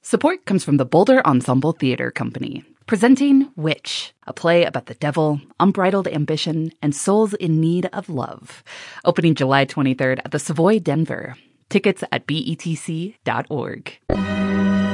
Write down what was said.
Support comes from the Boulder Ensemble Theater Company, presenting Witch, a play about the devil, unbridled ambition, and souls in need of love. Opening July 23rd at the Savoy Denver. Tickets at betc.org.